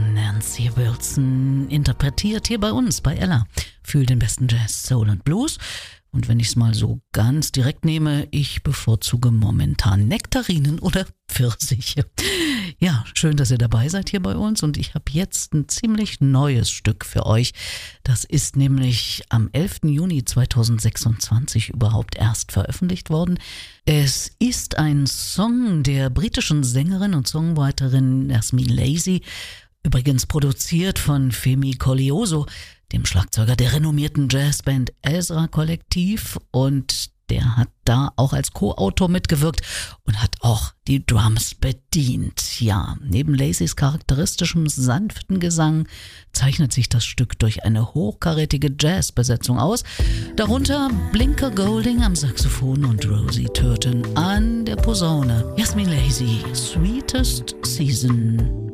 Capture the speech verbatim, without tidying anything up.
von Nancy Wilson, interpretiert hier bei uns, bei Ella. Fühl den besten Jazz, Soul und Blues. Und wenn ich es mal so ganz direkt nehme, ich bevorzuge momentan Nektarinen oder Pfirsiche. Ja, schön, dass ihr dabei seid hier bei uns und ich habe jetzt ein ziemlich neues Stück für euch. Das ist nämlich am elften Juni zweitausendsechsundzwanzig überhaupt erst veröffentlicht worden. Es ist ein Song der britischen Sängerin und Songwriterin Yasmin Lazy, übrigens produziert von Femi Koleoso, dem Schlagzeuger der renommierten Jazzband Ezra Kollektiv, und der hat da auch als Co-Autor mitgewirkt und hat auch die Drums bedient. Ja, neben Lacys charakteristischem sanften Gesang zeichnet sich das Stück durch eine hochkarätige Jazzbesetzung aus. Darunter Blinker Golding am Saxophon und Rosie Turton an der Posaune. Yasmin Lazy, Sweetest Season.